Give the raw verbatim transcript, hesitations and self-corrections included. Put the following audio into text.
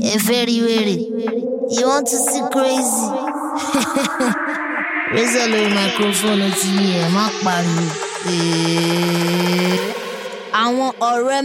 A very very. You want to see crazy? Raise the microphone ti ẹ má pariwo. Àwọn ọ̀rẹ́